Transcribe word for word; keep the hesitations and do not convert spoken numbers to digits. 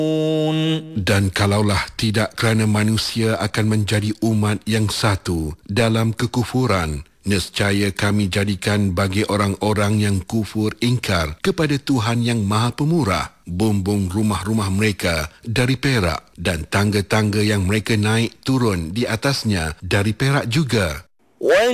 Dan kalaulah tidak kerana manusia akan menjadi umat yang satu dalam kekufuran, nescaya kami jadikan bagi orang-orang yang kufur ingkar kepada Tuhan yang Maha Pemurah bumbung rumah-rumah mereka dari perak dan tangga-tangga yang mereka naik turun di atasnya dari perak juga.